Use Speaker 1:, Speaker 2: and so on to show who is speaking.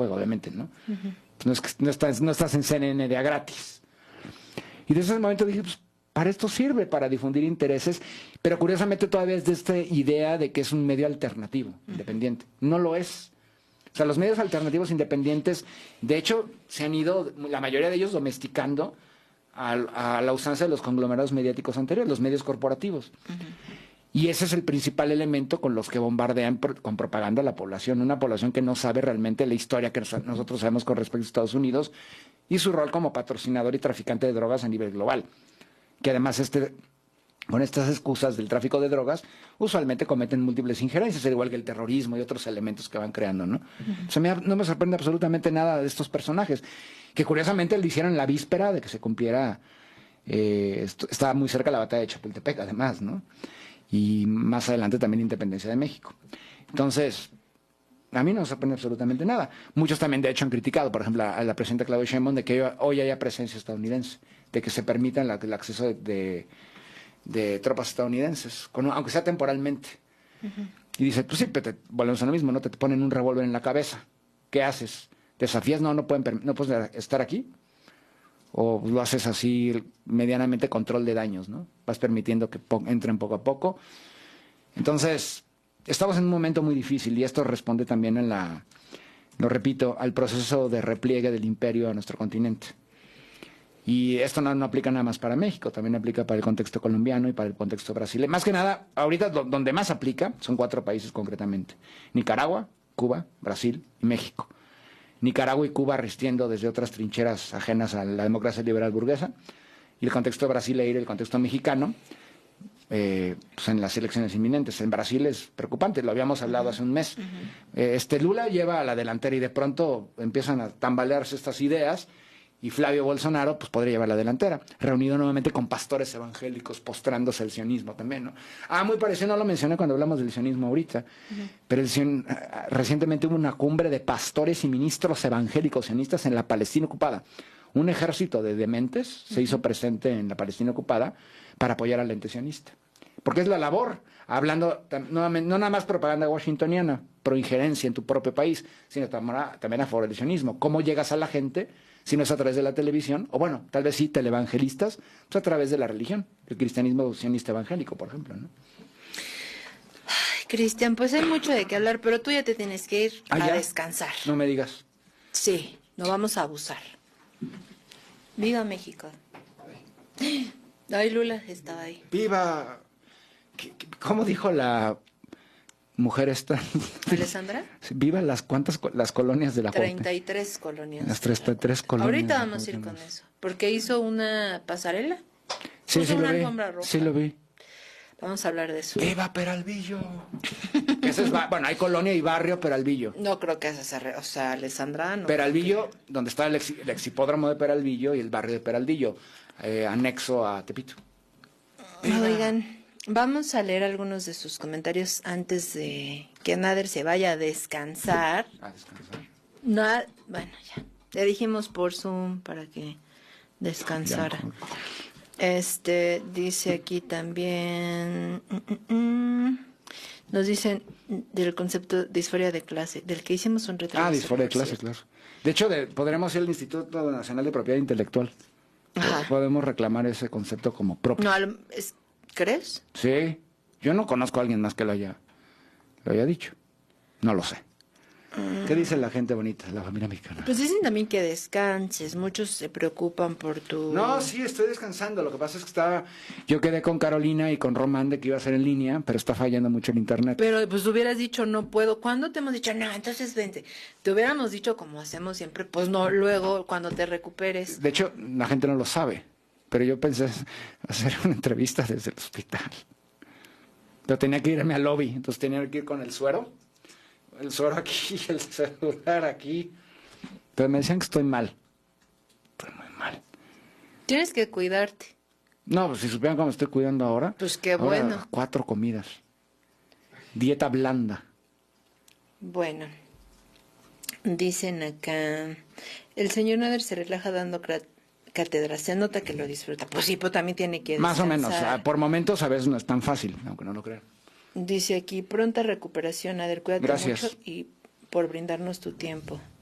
Speaker 1: juego, obviamente, ¿no? Pues no es que no estás en CNN de a gratis. Y desde ese momento dije, pues, para esto sirve, para difundir intereses, pero curiosamente todavía es de esta idea de que es un medio alternativo, independiente. No lo es. O sea, los medios alternativos independientes, de hecho, se han ido, la mayoría de ellos, domesticando a la usanza de los conglomerados mediáticos anteriores, los medios corporativos. Y ese es el principal elemento con los que bombardean con propaganda a la población, una población que no sabe realmente la historia que nosotros sabemos con respecto a Estados Unidos y su rol como patrocinador y traficante de drogas a nivel global. Que además con estas excusas del tráfico de drogas, usualmente cometen múltiples injerencias, al igual que el terrorismo y otros elementos que van creando, ¿no? O sea, no me sorprende absolutamente nada de estos personajes, que curiosamente lo hicieron en la víspera de que se cumpliera, estaba muy cerca la batalla de Chapultepec, además, ¿no? Y más adelante también Independencia de México. Entonces, a mí no me sorprende absolutamente nada. Muchos también, de hecho, han criticado, por ejemplo, a la presidenta Claudia Sheinbaum, de que hoy haya presencia estadounidense, de que se permita el acceso de tropas estadounidenses, aunque sea temporalmente. Y dice, pues sí, pero volvemos a lo mismo, ¿no? Te ponen un revólver en la cabeza. ¿Qué haces? ¿Desafías? No puedes estar aquí. O lo haces así, medianamente control de daños, ¿no? Vas permitiendo que entren poco a poco. Entonces, estamos en un momento muy difícil y esto responde también lo repito, al proceso de repliegue del imperio a nuestro continente. Y esto no aplica nada más para México, también aplica para el contexto colombiano y para el contexto brasileño. Más que nada, ahorita donde más aplica son 4 países concretamente: Nicaragua, Cuba, Brasil y México. Nicaragua y Cuba resistiendo desde otras trincheras ajenas a la democracia liberal burguesa, y el contexto brasileiro y el contexto mexicano, pues en las elecciones inminentes. En Brasil es preocupante, lo habíamos hablado hace un mes. Lula lleva a la delantera y de pronto empiezan a tambalearse estas ideas, y Flavio Bolsonaro pues podría llevar la delantera, reunido nuevamente con pastores evangélicos, postrándose al sionismo también, ¿no? Muy parecido, no lo mencioné cuando hablamos del sionismo ahorita, pero recientemente hubo una cumbre de pastores y ministros evangélicos sionistas en la Palestina ocupada. Un ejército de dementes se hizo presente en la Palestina ocupada para apoyar al ente sionista. Porque es la labor, hablando no nada más propaganda washingtoniana, pro injerencia en tu propio país, sino también a favor del sionismo. ¿Cómo llegas a la gente si no es a través de la televisión? O bueno, tal vez sí, televangelistas, pues a través de la religión, el cristianismo sionista evangélico, por ejemplo, ¿no?
Speaker 2: Ay, Cristian, pues hay mucho de qué hablar, pero tú ya te tienes que ir a descansar.
Speaker 1: No me digas.
Speaker 2: Sí, no vamos a abusar. Viva México. Ay, Lula estaba ahí.
Speaker 1: Viva. ¿Cómo dijo la mujer esta?
Speaker 2: ¿Alessandra?
Speaker 1: Viva las colonias de la
Speaker 2: 33 colonias.
Speaker 1: Las 33 colonias.
Speaker 2: Ahorita vamos a ir con eso. Porque hizo una pasarela.
Speaker 1: Sí, sí,
Speaker 2: una
Speaker 1: lo vi.
Speaker 2: alfombra roja.
Speaker 1: Sí, lo vi.
Speaker 2: Vamos a hablar de eso.
Speaker 1: ¡Viva Peralvillo! Bueno, hay colonia y barrio Peralvillo.
Speaker 2: No creo que o sea, Alessandra no.
Speaker 1: Peralvillo, donde está el ex-hipódromo de Peralvillo y el barrio de Peralvillo, anexo a Tepito.
Speaker 2: Oigan, vamos a leer algunos de sus comentarios antes de que Nader se vaya a descansar.
Speaker 1: A descansar.
Speaker 2: Bueno, ya. Le dijimos por Zoom para que descansara. Dice aquí también, nos dicen del concepto de disforia de clase, del que hicimos un retraso.
Speaker 1: Disforia de clase, claro. De hecho, podremos ir al Instituto Nacional de Propiedad Intelectual. Ajá. Podemos reclamar ese concepto como propio.
Speaker 2: No, ¿crees?
Speaker 1: Sí, yo no conozco a alguien más que lo haya dicho. No lo sé. ¿Qué dice la gente bonita, la familia mexicana?
Speaker 2: Pues dicen también que descanses, muchos se preocupan por tu...
Speaker 1: No, sí, estoy descansando, lo que pasa es que yo quedé con Carolina y con Román de que iba a ser en línea, pero está fallando mucho el internet.
Speaker 2: Pero pues hubieras dicho, no puedo. ¿Cuándo te hemos dicho, no, entonces vente? Te hubiéramos dicho, como hacemos siempre, pues no, luego, cuando te recuperes.
Speaker 1: De hecho, la gente no lo sabe, pero yo pensé hacer una entrevista desde el hospital. Pero tenía que irme al lobby, entonces tenía que ir con el suero aquí, el celular aquí. Pero me decían que estoy mal. Estoy muy mal.
Speaker 2: Tienes que cuidarte.
Speaker 1: No, pues si supieran cómo me estoy cuidando ahora.
Speaker 2: Pues qué bueno.
Speaker 1: 4 comidas. Dieta blanda.
Speaker 2: Bueno. Dicen acá, el señor Nader se relaja dando cátedra, se nota que lo disfruta. Pues sí, pero también tiene que descansar.
Speaker 1: Más o menos, por momentos a veces no es tan fácil, aunque no lo crean.
Speaker 2: Dice aquí, pronta recuperación, Nader, cuídate mucho y por brindarnos tu tiempo.